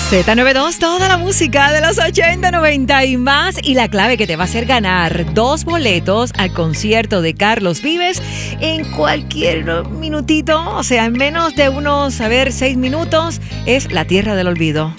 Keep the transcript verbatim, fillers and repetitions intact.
Z noventa y dos, toda la música de los ochenta, noventa y más. Y la clave que te va a hacer ganar dos boletos al concierto de Carlos Vives en cualquier minutito, o sea, en menos de unos, a ver, seis minutos, es La Tierra del Olvido.